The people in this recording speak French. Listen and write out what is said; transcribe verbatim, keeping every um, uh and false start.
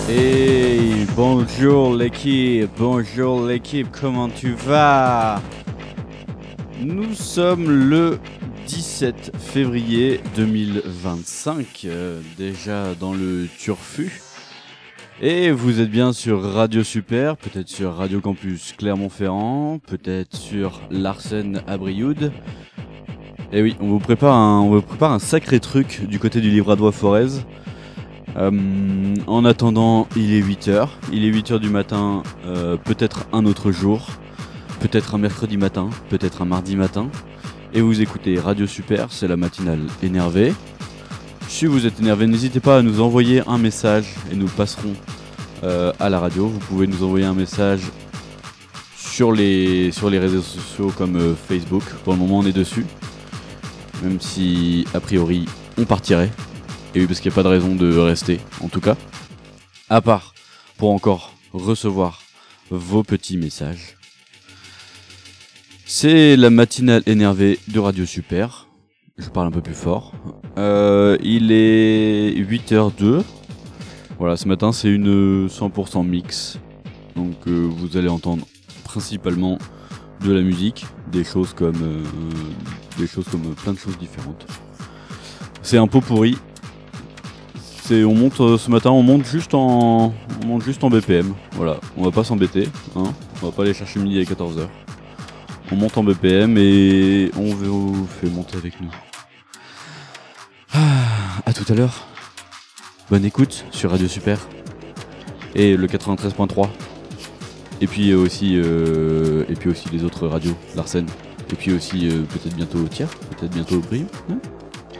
Hey, bonjour l'équipe, bonjour l'équipe, comment tu vas? Nous sommes le dix-sept février deux mille vingt-cinq, euh, déjà dans le turfu. Et vous êtes bien sur Radio Super, peut-être sur Radio Campus Clermont-Ferrand, peut-être sur Larsen à Brioude. Et oui, on vous prépare un, on vous prépare un sacré truc du côté du Livradois-Forez. Euh, en attendant, il est huit heures. Il est huit heures du matin, euh, peut-être un autre jour, peut-être un mercredi matin, peut-être un mardi matin. Et vous écoutez Radio Super, c'est la matinale énervée. Si vous êtes énervé, n'hésitez pas à nous envoyer un message et nous le passerons euh, à la radio. Vous pouvez nous envoyer un message sur les, sur les réseaux sociaux comme euh, Facebook. Pour le moment, on est dessus. Même si, a priori, on partirait. Et oui, parce qu'il n'y a pas de raison de rester, en tout cas. À part pour encore recevoir vos petits messages. C'est la matinale énervée de Radio Super. Je parle un peu plus fort. Euh, il est huit heures deux. Voilà, ce matin, c'est une cent pour cent mix. Donc, euh, vous allez entendre principalement de la musique, des choses comme, euh, des choses comme plein de choses différentes. C'est un pot pourri. C'est, on monte euh, ce matin, on monte juste en, on monte juste en B P M. Voilà, on va pas s'embêter, hein. On va pas aller chercher midi à quatorze heures. On monte en B P M et on vous fait monter avec nous. Ah, à tout à l'heure. Bonne écoute sur Radio Super et le quatre-vingt-treize point trois. Et puis aussi, euh, et puis aussi les autres radios, Larsen. Et puis aussi euh, peut-être bientôt Thiers, peut-être bientôt Brioude. Hein.